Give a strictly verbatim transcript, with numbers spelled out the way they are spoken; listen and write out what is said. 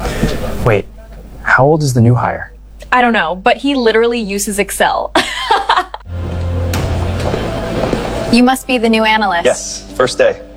Wait, how old is the new hire? I don't know, but he literally uses Excel. You must be the new analyst. Yes, first day.